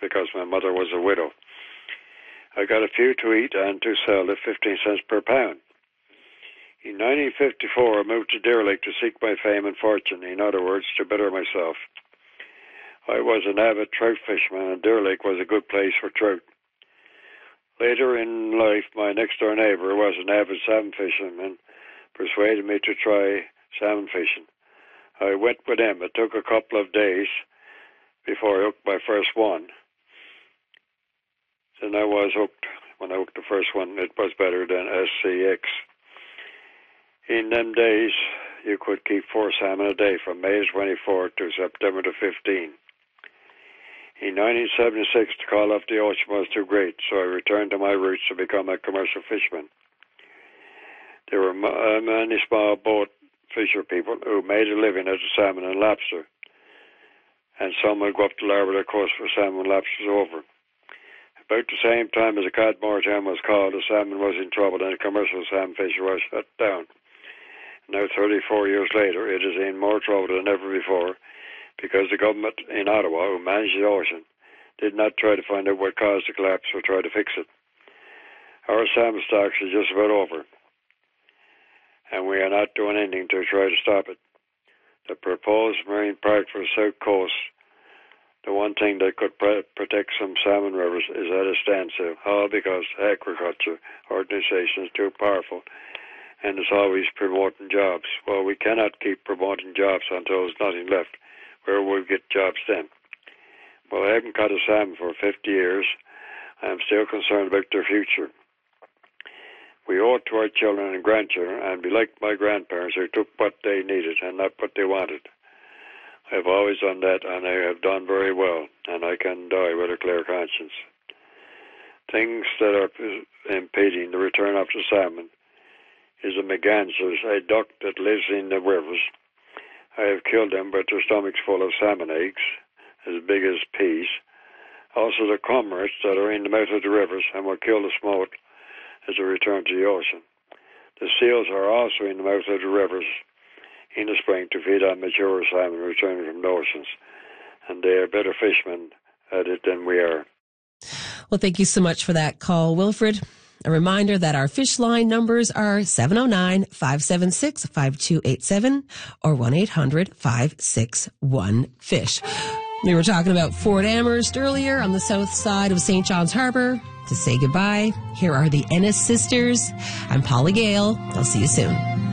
because my mother was a widow. I got a few to eat and to sell at 15 cents per pound. In 1954, I moved to Deer Lake to seek my fame and fortune, in other words, to better myself. I was an avid trout fisherman, and Deer Lake was a good place for trout. Later in life, my next-door neighbor was an avid salmon fisherman, persuaded me to try salmon fishing. I went with him. It took a couple of days before I hooked my first one. Then I was hooked. When I hooked the first one, it was better than SCX. In them days, you could keep 4 salmon a day from May 24 to September the 15. In 1976, the call off the ocean was too great, so I returned to my roots to become a commercial fisherman. There were many small boat fisher people who made a living out of salmon and lobster, and some would go up the Labrador coast for salmon and lobsters over. About the same time as the cod moratorium was called, the salmon was in trouble and the commercial salmon fishery was shut down. Now, 34 years later, it is in more trouble than ever before because the government in Ottawa, who managed the ocean, did not try to find out what caused the collapse or try to fix it. Our salmon stocks are just about over, and we are not doing anything to try to stop it. The proposed marine park for the South Coast, the one thing that could protect some salmon rivers, is at a standstill, all because the agriculture organization is too powerful and is always promoting jobs. Well, we cannot keep promoting jobs until there's nothing left. Where will we get jobs then? Well, I haven't caught a salmon for 50 years. I'm still concerned about their future. We owe it to our children and grandchildren and be like my grandparents who took what they needed and not what they wanted. I've always done that, and I have done very well, and I can die with a clear conscience. Things that are impeding the return of the salmon is the mergansers, a duck that lives in the rivers. I have killed them, but their stomachs full of salmon eggs, as big as peas. Also the cormorants that are in the mouth of the rivers and will kill the smolt as they return to the ocean. The seals are also in the mouth of the rivers in the spring to feed on mature salmon returning from the oceans, and they are better fishermen at it than we are. Well, thank you so much for that call, Wilfred. A reminder that our fish line numbers are 709-576-5287 or 1-800-561-FISH. We were talking about Fort Amherst earlier on the south side of St. John's Harbor. To say goodbye, here are the Ennis Sisters. I'm Paula Gale. I'll see you soon.